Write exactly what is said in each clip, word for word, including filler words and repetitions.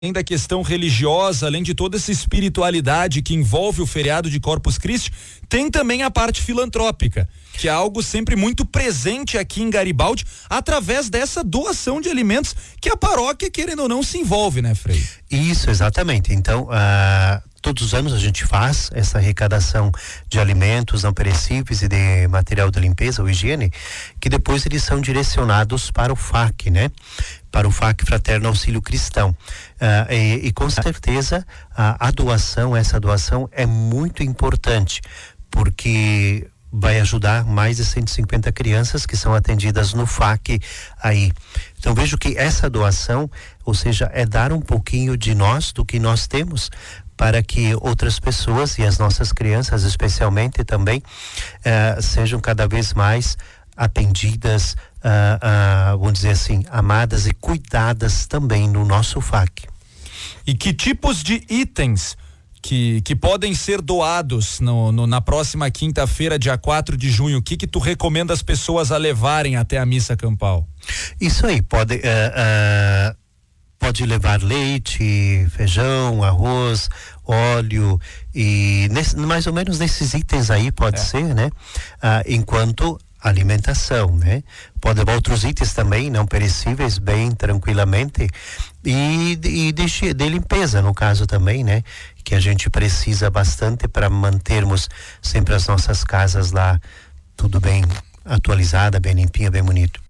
além da questão religiosa, além de toda essa espiritualidade que envolve o feriado de Corpus Christi, tem também a parte filantrópica, que é algo sempre muito presente aqui em Garibaldi, através dessa doação de alimentos que a paróquia, querendo ou não, se envolve, né, Frei? Isso, exatamente. Então, uh, todos os anos a gente faz essa arrecadação de alimentos não perecíveis e de material de limpeza ou higiene, que depois eles são direcionados para o F A C, né? Para o F A C, Fraterno Auxílio Cristão. Uh, e, e com certeza a, a doação, essa doação é muito importante, porque vai ajudar mais de cento e cinquenta crianças que são atendidas no F A C aí. Então vejo que essa doação, ou seja, é dar um pouquinho de nós, do que nós temos, para que outras pessoas e as nossas crianças especialmente também uh, sejam cada vez mais atendidas, uh, uh, vamos dizer assim, amadas e cuidadas também no nosso F A C. E que tipos de itens que, que podem ser doados no, no, na próxima quinta-feira, dia quatro de junho? O que que tu recomenda as pessoas a levarem até a missa campal? Isso aí, pode, uh, uh, pode levar leite, feijão, arroz, óleo e nesse, mais ou menos nesses itens aí pode é. ser, né? Uh, enquanto alimentação, né? Pode levar outros itens também, não perecíveis, bem tranquilamente, e, e de, de limpeza, no caso também, né? Que a gente precisa bastante para mantermos sempre as nossas casas lá, tudo bem atualizada, bem limpinha, bem bonito.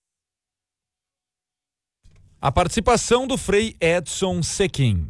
A participação do Frei Edson Sequim.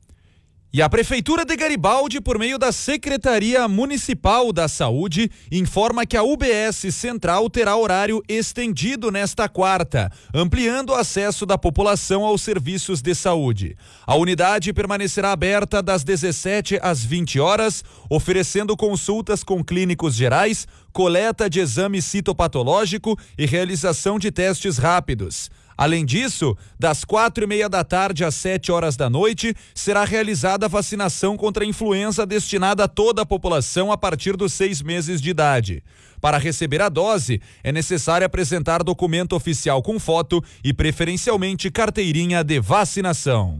E a Prefeitura de Garibaldi, por meio da Secretaria Municipal da Saúde, informa que a U B S Central terá horário estendido nesta quarta, ampliando o acesso da população aos serviços de saúde. A unidade permanecerá aberta das dezessete às vinte horas, oferecendo consultas com clínicos gerais, coleta de exame citopatológico e realização de testes rápidos. Além disso, das quatro e meia da tarde às sete horas da noite, será realizada a vacinação contra a influenza destinada a toda a população a partir dos seis meses de idade. Para receber a dose, é necessário apresentar documento oficial com foto e, preferencialmente, carteirinha de vacinação.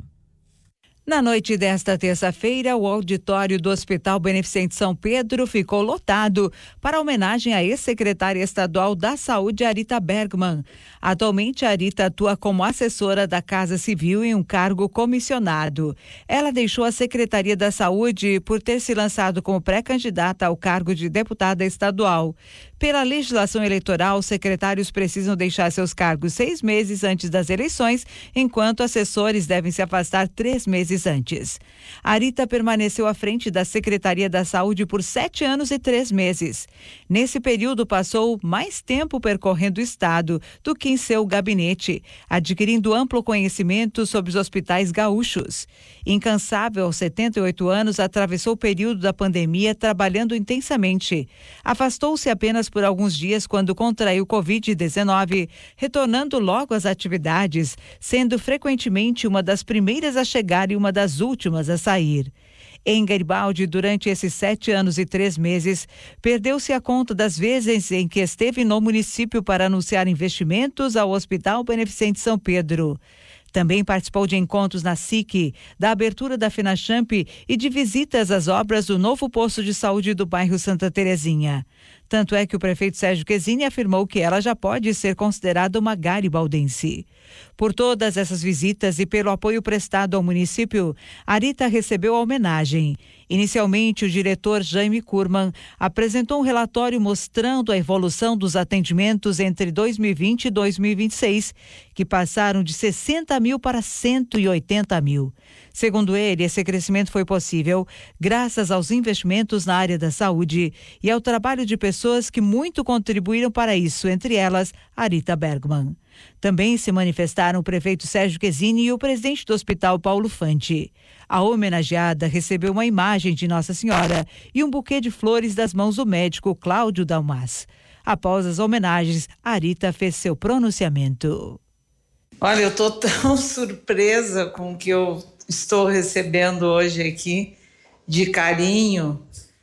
Na noite desta terça-feira, o auditório do Hospital Beneficente São Pedro ficou lotado para homenagem à ex-secretária estadual da Saúde, Arita Bergman. Atualmente, a Arita atua como assessora da Casa Civil em um cargo comissionado. Ela deixou a Secretaria da Saúde por ter se lançado como pré-candidata ao cargo de deputada estadual. Pela legislação eleitoral, os secretários precisam deixar seus cargos seis meses antes das eleições, enquanto assessores devem se afastar três meses antes. A Arita permaneceu à frente da Secretaria da Saúde por sete anos e três meses. Nesse período, passou mais tempo percorrendo o estado do que em seu gabinete, adquirindo amplo conhecimento sobre os hospitais gaúchos. Incansável aos setenta e oito anos, atravessou o período da pandemia trabalhando intensamente. Afastou-se apenas por alguns dias quando contraiu covid dezenove, retornando logo às atividades, sendo frequentemente uma das primeiras a chegar e uma das últimas a sair. Em Garibaldi, durante esses sete anos e três meses, perdeu-se a conta das vezes em que esteve no município para anunciar investimentos ao Hospital Beneficente São Pedro. Também participou de encontros na S I C, da abertura da FENACHAMP e de visitas às obras do novo posto de saúde do bairro Santa Terezinha. Tanto é que o prefeito Sérgio Quesini afirmou que ela já pode ser considerada uma garibaldense. Por todas essas visitas e pelo apoio prestado ao município, Arita recebeu a homenagem. Inicialmente, o diretor Jaime Kurman apresentou um relatório mostrando a evolução dos atendimentos entre dois mil e vinte e dois mil e vinte e seis, que passaram de sessenta mil para cento e oitenta mil. Segundo ele, esse crescimento foi possível graças aos investimentos na área da saúde e ao trabalho de pessoas que muito contribuíram para isso, entre elas, Arita Bergman. Também se manifestaram o prefeito Sérgio Quesini e o presidente do Hospital Paulo Fante. A homenageada recebeu uma imagem de Nossa Senhora e um buquê de flores das mãos do médico Cláudio Dalmas. Após as homenagens, Arita fez seu pronunciamento. Olha, eu estou tão surpresa com o que eu estou recebendo hoje aqui, de carinho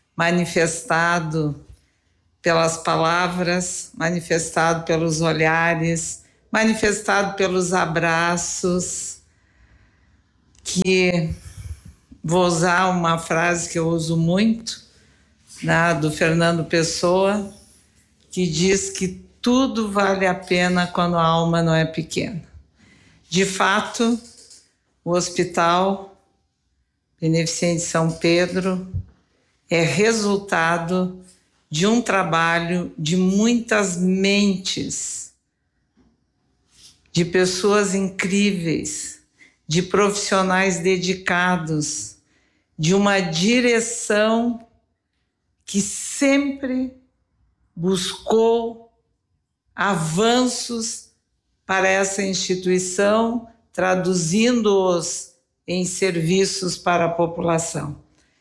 manifestado pelas palavras, manifestado pelos olhares, manifestado pelos abraços. que vou usar uma frase que eu uso muito, né, do Fernando Pessoa, que diz que tudo vale a pena quando a alma não é pequena. De fato, o Hospital Beneficente São Pedro é resultado de um trabalho de muitas mentes, de pessoas incríveis, de profissionais dedicados, de uma direção que sempre buscou avanços para essa instituição, traduzindo-os em serviços para a população.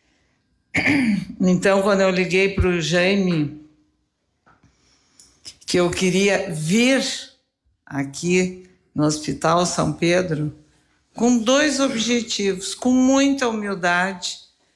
Então, quando eu liguei para o Jaime, que eu queria vir aqui no Hospital São Pedro, com dois objetivos, com muita humildade,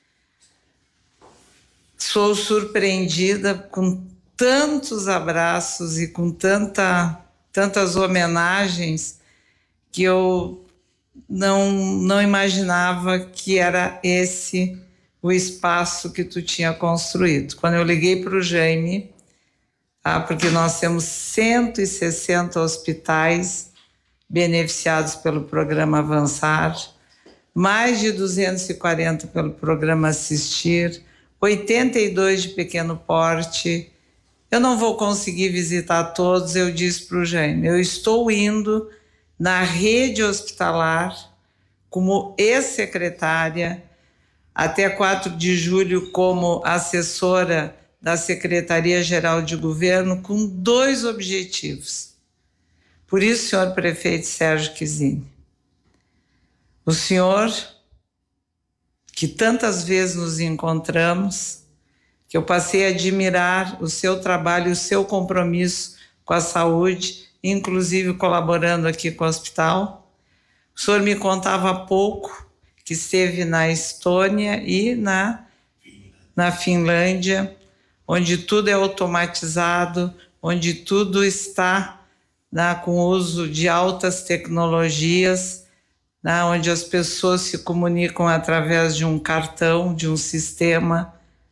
sou surpreendida com tantos abraços e com tanta, tantas homenagens que eu não, não imaginava que era esse o espaço que tu tinha construído. Quando eu liguei para o Jaime, ah, porque nós temos cento e sessenta hospitais beneficiados pelo programa Avançar, mais de duzentos e quarenta pelo programa Assistir, oitenta e dois de pequeno porte. Eu não vou conseguir visitar todos, eu disse para o Jaime, eu estou indo na rede hospitalar como ex-secretária, até quatro de julho como assessora da Secretaria-Geral de Governo, com dois objetivos. Por isso, senhor prefeito Sérgio Quizini, o senhor, que tantas vezes nos encontramos, que eu passei a admirar o seu trabalho, o seu compromisso com a saúde, inclusive colaborando aqui com o hospital. O senhor me contava há pouco que esteve na Estônia e na, na Finlândia, onde tudo é automatizado, onde tudo está, né, com o uso de altas tecnologias, né, onde as pessoas se comunicam através de um cartão, de um sistema.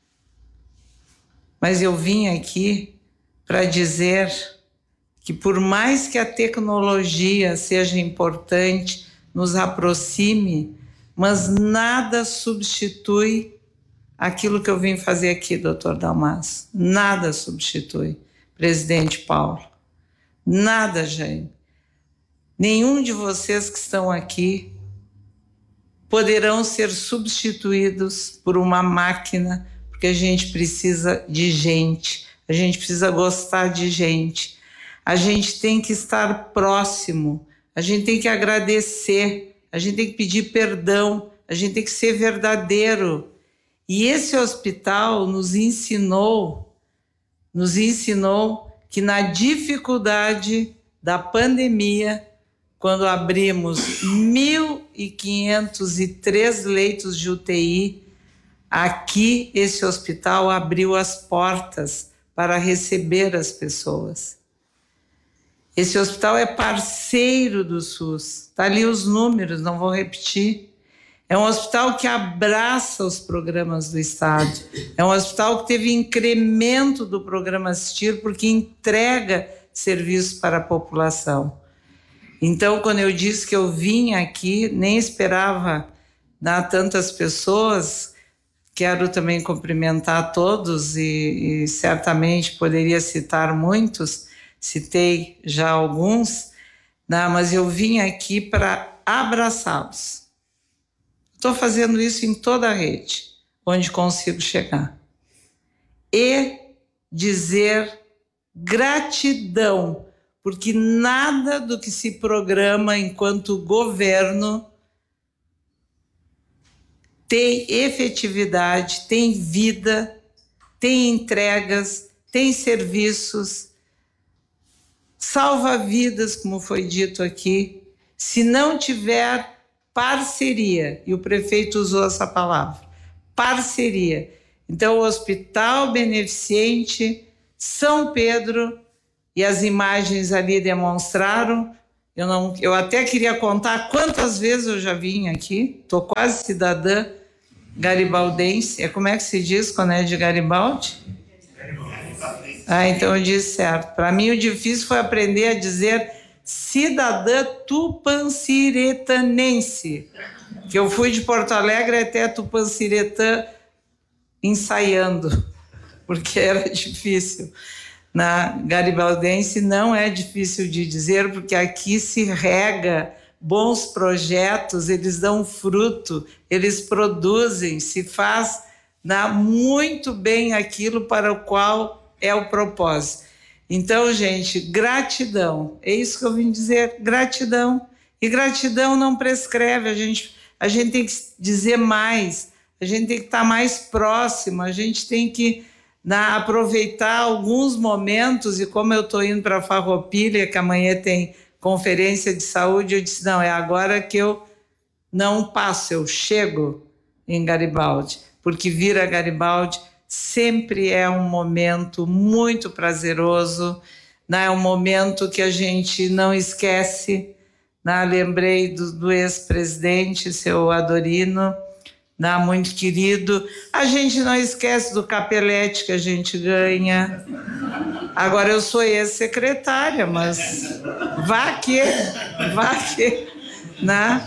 Mas eu vim aqui para dizer que por mais que a tecnologia seja importante, nos aproxime, mas nada substitui aquilo que eu vim fazer aqui, doutor Dalmaso. Nada substitui, presidente Paulo. Nada, Jaime. Nenhum de vocês que estão aqui poderão ser substituídos por uma máquina, porque a gente precisa de gente, a gente precisa gostar de gente, a gente tem que estar próximo, a gente tem que agradecer, a gente tem que pedir perdão, a gente tem que ser verdadeiro. E esse hospital nos ensinou, nos ensinou que na dificuldade da pandemia, quando abrimos mil e quinhentos e três leitos de U T I, aqui esse hospital abriu as portas para receber as pessoas. Esse hospital é parceiro do SUS, está ali os números, não vou repetir. É um hospital que abraça os programas do Estado, é um hospital que teve incremento do programa Assistir, porque entrega serviços para a população. Então, quando eu disse que eu vim aqui, nem esperava dar tantas pessoas, quero também cumprimentar todos e, e certamente poderia citar muitos, citei já alguns, né, mas eu vim aqui para abraçá-los. Estou fazendo isso em toda a rede, onde consigo chegar. E dizer gratidão, porque nada do que se programa enquanto governo tem efetividade, tem vida, tem entregas, tem serviços, salva vidas, como foi dito aqui, se não tiver parceria, e o prefeito usou essa palavra, parceria. Então, o Hospital Beneficente São Pedro, e as imagens ali demonstraram, Eu, não, eu até queria contar quantas vezes eu já vim aqui. Estou quase cidadã garibaldense. É, como é que se diz quando é de Garibaldi? Ah, então eu disse certo. Para mim o difícil foi aprender a dizer cidadã tupanciretanense. Que eu fui de Porto Alegre até Tupanciretã ensaiando, porque era difícil. Na garibaldense não é difícil de dizer, porque aqui se rega bons projetos, eles dão fruto, eles produzem, se faz na, muito bem aquilo para o qual é o propósito. Então, gente, gratidão, é isso que eu vim dizer, gratidão. E gratidão não prescreve, a gente, a gente tem que dizer mais, a gente tem que estar mais próximo, a gente tem que Na, aproveitar alguns momentos, e como eu estou indo para a Farroupilha, que amanhã tem conferência de saúde, eu disse, não, é agora que eu não passo, eu chego em Garibaldi, porque vir a Garibaldi sempre é um momento muito prazeroso, né? É um momento que a gente não esquece, né? Lembrei do, do ex-presidente, seu Adorino, Né, muito querido. A gente não esquece do capelete que a gente ganha. Agora eu sou ex-secretária, mas vá que, vá que, né?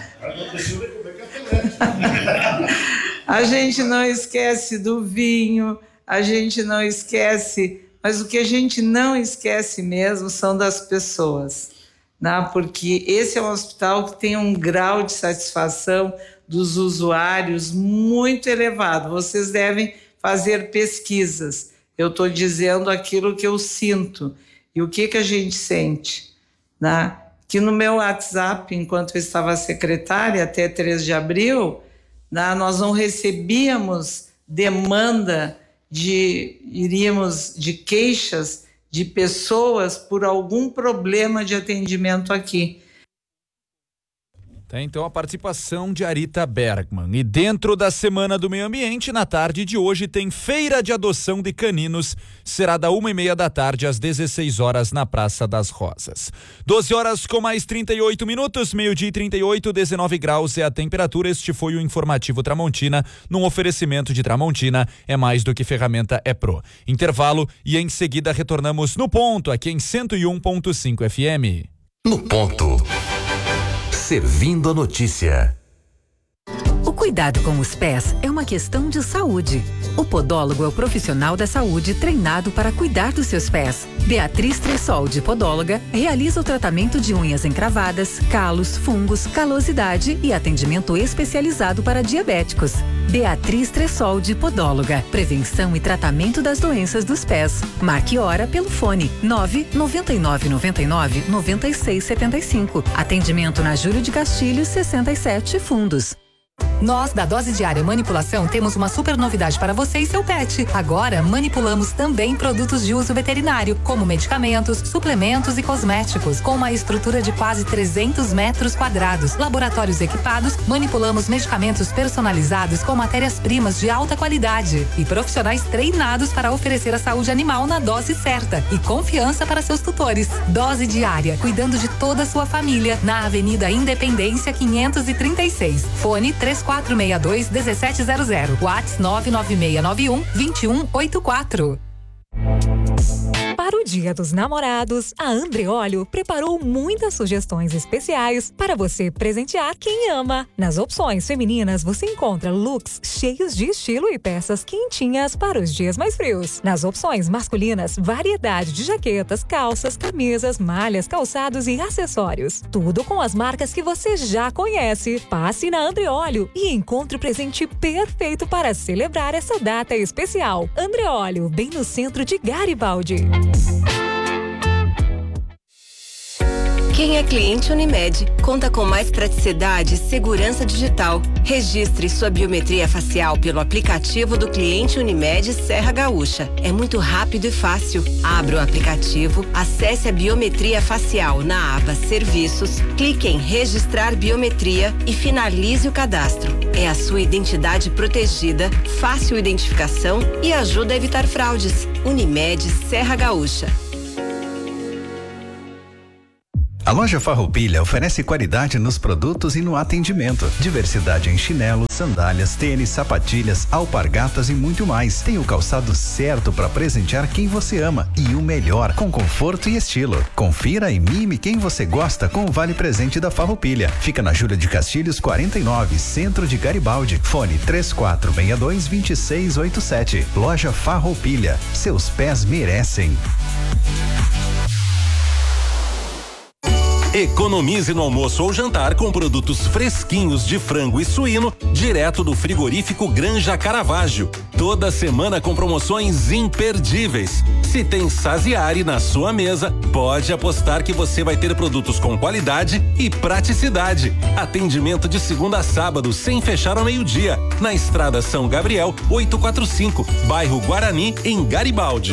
A gente não esquece do vinho, a gente não esquece, mas o que a gente não esquece mesmo são das pessoas, né? Porque esse é um hospital que tem um grau de satisfação dos usuários muito elevado. Vocês devem fazer pesquisas. Eu estou dizendo aquilo que eu sinto. E o que, que a gente sente? Né? Que no meu WhatsApp, enquanto eu estava secretária, até três de abril, né, nós não recebíamos demanda de, iríamos, de queixas de pessoas por algum problema de atendimento aqui. Tem então a participação de Arita Bergman. E dentro da Semana do Meio Ambiente, na tarde de hoje, tem Feira de Adoção de Caninos. Será da uma e meia da tarde às dezesseis horas na Praça das Rosas. doze horas com mais trinta e oito minutos, meio-dia e trinta e oito, dezenove graus é a temperatura. Este foi o Informativo Tramontina, num oferecimento de Tramontina, é mais do que ferramenta, é pro. Intervalo e em seguida retornamos no ponto, aqui em cento e um ponto cinco F M. No ponto. Servindo a notícia. O cuidado com os pés é uma questão de saúde. O podólogo é o profissional da saúde treinado para cuidar dos seus pés. Beatriz Tressol, de podóloga, realiza o tratamento de unhas encravadas, calos, fungos, calosidade e atendimento especializado para diabéticos. Beatriz Tressol, de podóloga. Prevenção e tratamento das doenças dos pés. Marque hora pelo fone nove nove nove nove nove nove seis sete cinco. Atendimento na Júlio de Castilhos sessenta e sete, Fundos. Nós, da Dose Diária Manipulação, temos uma super novidade para você e seu pet. Agora, manipulamos também produtos de uso veterinário, como medicamentos, suplementos e cosméticos. Com uma estrutura de quase trezentos metros quadrados, laboratórios equipados, manipulamos medicamentos personalizados com matérias-primas de alta qualidade e profissionais treinados para oferecer a saúde animal na dose certa e confiança para seus tutores. Dose Diária, cuidando de toda a sua família, na Avenida Independência quinhentos e trinta e seis. Fone três quatro seis dois um sete zero zero. WhatsApp nove nove seis nove um dois um oito quatro. Para o Dia dos Namorados, a Andreolio preparou muitas sugestões especiais para você presentear quem ama. Nas opções femininas, você encontra looks cheios de estilo e peças quentinhas para os dias mais frios. Nas opções masculinas, variedade de jaquetas, calças, camisas, malhas, calçados e acessórios. Tudo com as marcas que você já conhece. Passe na Andreolio e encontre o presente perfeito para celebrar essa data especial. Andreolio, bem no centro de Garibaldi. Quem é cliente Unimed conta com mais praticidade e segurança digital. Registre sua biometria facial pelo aplicativo do cliente Unimed Serra Gaúcha. É muito rápido e fácil. Abra o aplicativo, acesse a biometria facial na aba Serviços, clique em Registrar Biometria e finalize o cadastro. É a sua identidade protegida, fácil identificação e ajuda a evitar fraudes. Unimed Serra Gaúcha. A loja Farroupilha oferece qualidade nos produtos e no atendimento. Diversidade em chinelos, sandálias, tênis, sapatilhas, alpargatas e muito mais. Tem o calçado certo para presentear quem você ama e o melhor, com conforto e estilo. Confira e mime quem você gosta com o Vale Presente da Farroupilha. Fica na Júlia de Castilhos quarenta e nove, Centro de Garibaldi. Fone três quatro seis dois, dois seis oito sete. Loja Farroupilha. Seus pés merecem. Economize no almoço ou jantar com produtos fresquinhos de frango e suíno direto do frigorífico Granja Caravaggio. Toda semana com promoções imperdíveis. Se tem Saziari na sua mesa, pode apostar que você vai ter produtos com qualidade e praticidade. Atendimento de segunda a sábado, sem fechar ao meio-dia. Na Estrada São Gabriel, oitocentos e quarenta e cinco, bairro Guarani, em Garibaldi.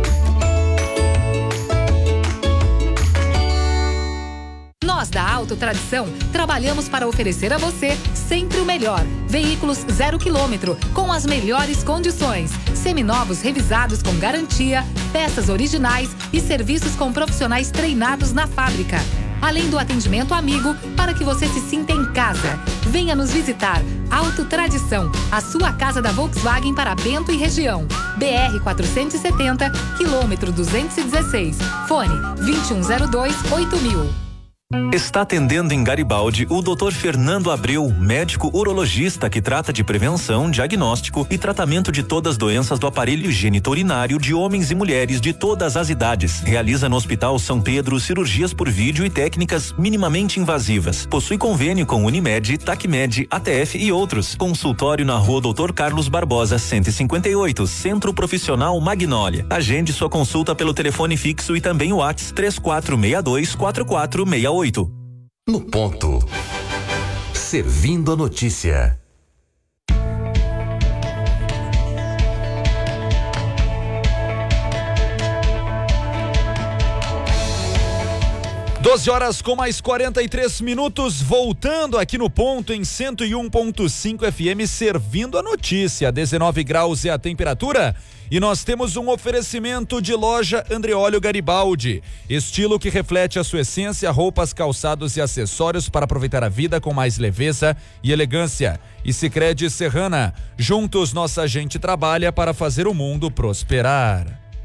Nós da Auto Tradição trabalhamos para oferecer a você sempre o melhor. Veículos zero quilômetro, com as melhores condições. Seminovos revisados com garantia, peças originais e serviços com profissionais treinados na fábrica. Além do atendimento amigo, para que você se sinta em casa. Venha nos visitar. Auto Tradição, a sua casa da Volkswagen para Bento e região. B R quatrocentos e setenta, quilômetro duzentos e dezesseis. Fone vinte e um zero dois, oito mil. Está atendendo em Garibaldi o doutor Fernando Abreu, médico urologista que trata de prevenção, diagnóstico e tratamento de todas as doenças do aparelho genitorinário de homens e mulheres de todas as idades. Realiza no Hospital São Pedro cirurgias por vídeo e técnicas minimamente invasivas. Possui convênio com Unimed, Tacmed, A T F e outros. Consultório na Rua doutor Carlos Barbosa, cento e cinquenta e oito, Centro Profissional Magnólia. Agende sua consulta pelo telefone fixo e também o WhatsApp três quatro seis dois, quatro quatro seis oito. No ponto. Servindo a notícia. doze horas com mais quarenta e três minutos, voltando aqui no ponto em cento e um ponto cinco F M, servindo a notícia. dezenove graus é a temperatura. E nós temos um oferecimento de loja Andreóleo Garibaldi. Estilo que reflete a sua essência, roupas, calçados e acessórios para aproveitar a vida com mais leveza e elegância. E Sicredi Serrana, juntos nossa gente trabalha para fazer o mundo prosperar.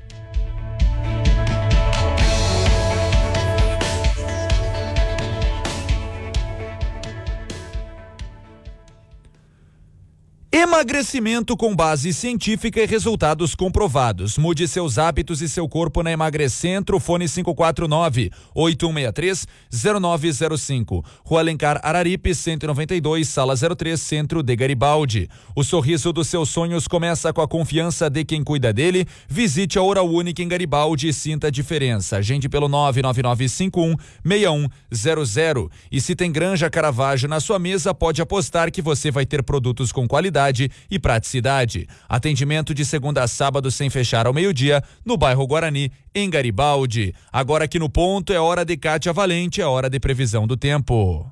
Emagrecimento com base científica e resultados comprovados. Mude seus hábitos e seu corpo na Emagrecentro. Fone cinco quatro nove, oito um seis três, zero nove zero cinco. Rua Alencar Araripe, cento e noventa e dois, Sala zero três, Centro de Garibaldi. O sorriso dos seus sonhos começa com a confiança de quem cuida dele. Visite a Oral Única em Garibaldi e sinta a diferença. Agende pelo nove nove nove cinco um, seis um zero zero. E se tem Granja Caravaggio na sua mesa, pode apostar que você vai ter produtos com qualidade e praticidade. Atendimento de segunda a sábado sem fechar ao meio-dia no bairro Guarani, em Garibaldi. Agora aqui no ponto é hora de Kátia Valente, é hora de previsão do tempo.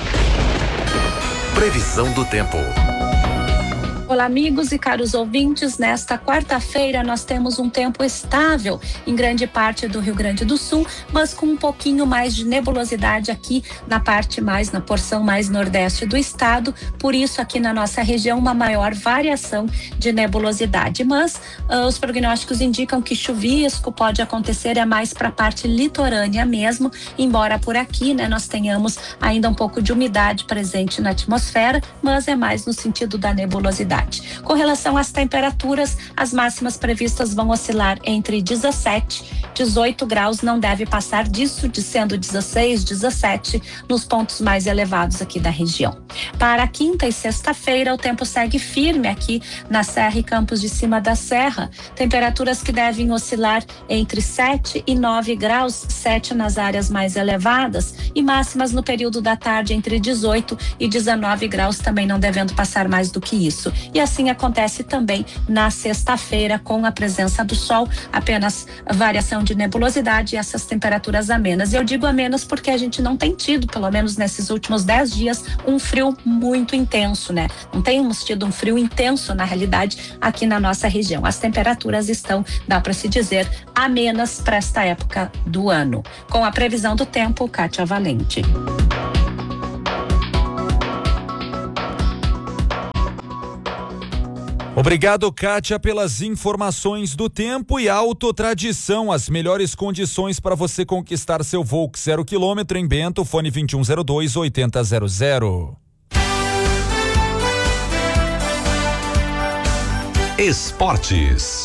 Previsão do tempo. Olá, amigos e caros ouvintes. Nesta quarta-feira nós temos um tempo estável em grande parte do Rio Grande do Sul, mas com um pouquinho mais de nebulosidade aqui na parte mais, na porção mais nordeste do estado. Por isso aqui na nossa região uma maior variação de nebulosidade. Mas uh, os prognósticos indicam que chuvisco pode acontecer é mais para a parte litorânea mesmo, embora por aqui, né, nós tenhamos ainda um pouco de umidade presente na atmosfera, mas é mais no sentido da nebulosidade. Com relação às temperaturas, as máximas previstas vão oscilar entre dezessete, dezoito graus, não deve passar disso, de sendo dezesseis, dezessete nos pontos mais elevados aqui da região. Para quinta e sexta-feira, o tempo segue firme aqui na Serra e Campos de Cima da Serra. Temperaturas que devem oscilar entre sete e nove graus, sete nas áreas mais elevadas e máximas no período da tarde entre dezoito e dezenove graus, também não devendo passar mais do que isso. E assim acontece também na sexta-feira, com a presença do sol, apenas variação de nebulosidade e essas temperaturas amenas. Eu digo amenas porque a gente não tem tido, pelo menos nesses últimos dez dias, um frio muito intenso, né? Não temos tido um frio intenso, na realidade, aqui na nossa região. As temperaturas estão, dá para se dizer, amenas para esta época do ano. Com a previsão do tempo, Kátia Valente. Obrigado, Kátia, pelas informações do tempo e Autotradição, as melhores condições para você conquistar seu Volks zero quilômetro em Bento, fone vinte e um zero dois, oitenta zero zero. Esportes.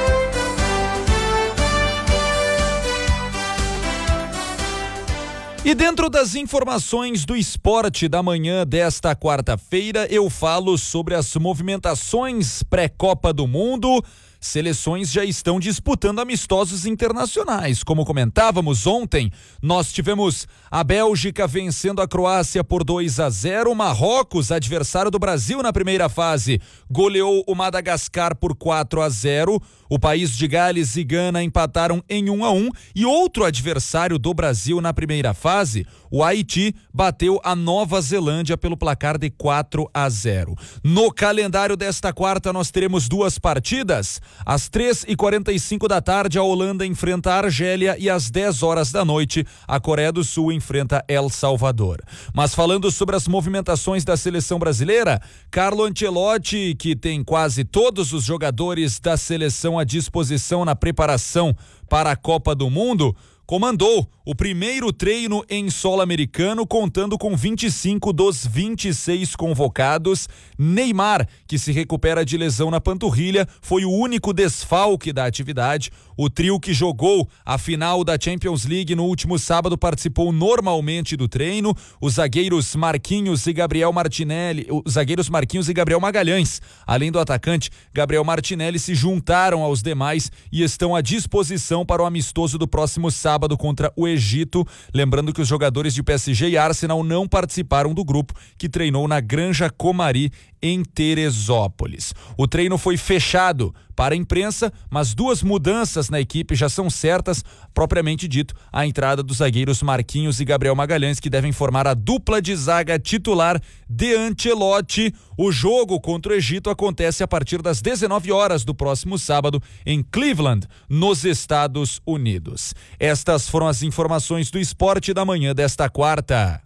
E dentro das informações do esporte da manhã desta quarta-feira, eu falo sobre as movimentações pré-Copa do Mundo. Seleções já estão disputando amistosos internacionais. Como comentávamos ontem, nós tivemos a Bélgica vencendo a Croácia por dois a zero. Marrocos, adversário do Brasil na primeira fase, goleou o Madagascar por quatro a zero. O país de Gales e Gana empataram em um a um. E outro adversário do Brasil na primeira fase, o Haiti, bateu a Nova Zelândia pelo placar de quatro a zero. No calendário desta quarta, nós teremos duas partidas. Às três e quarenta e cinco da tarde, a Holanda enfrenta a Argélia e às dez horas da noite, a Coreia do Sul enfrenta El Salvador. Mas falando sobre as movimentações da seleção brasileira, Carlo Ancelotti, que tem quase todos os jogadores da seleção à disposição na preparação para a Copa do Mundo, comandou o primeiro treino em solo americano, contando com vinte e cinco dos vinte e seis convocados. Neymar, que se recupera de lesão na panturrilha, foi o único desfalque da atividade. O trio que jogou a final da Champions League no último sábado participou normalmente do treino. Os zagueiros Marquinhos e Gabriel Martinelli, os zagueiros Marquinhos e Gabriel Magalhães, além do atacante Gabriel Martinelli, se juntaram aos demais e estão à disposição para o amistoso do próximo sábado contra o Egito. Lembrando que os jogadores de P S G e Arsenal não participaram do grupo que treinou na Granja Comari, em Teresópolis. O treino foi fechado para a imprensa, mas duas mudanças na equipe já são certas, propriamente dito, a entrada dos zagueiros Marquinhos e Gabriel Magalhães, que devem formar a dupla de zaga titular de Ancelotti. O jogo contra o Egito acontece a partir das dezenove horas do próximo sábado em Cleveland, nos Estados Unidos. Estas foram as informações do esporte da manhã desta quarta.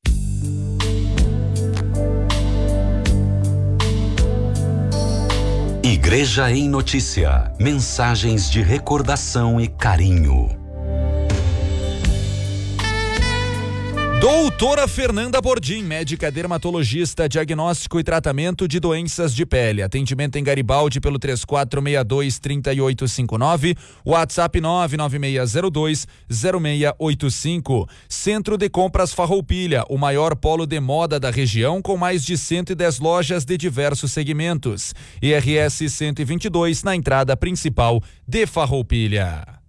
Igreja em Notícia. Mensagens de recordação e carinho. Doutora Fernanda Bordim, médica dermatologista, diagnóstico e tratamento de doenças de pele. Atendimento em Garibaldi pelo três quatro seis dois, três oito cinco nove, WhatsApp nove nove seis zero dois, zero seis oito cinco. Centro de Compras Farroupilha, o maior polo de moda da região, com mais de cento e dez lojas de diversos segmentos. I R S cento e vinte e dois, na entrada principal de Farroupilha.